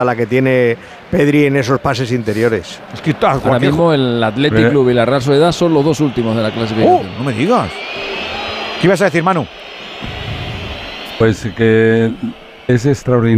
a la que tiene Pedri en esos pases interiores. Es que está ahora mismo el Athletic Club y la Real Sociedad son los 2 últimos de la clasificación. No me digas. ¿Qué ibas a decir, Manu? Pues que es extraordinario.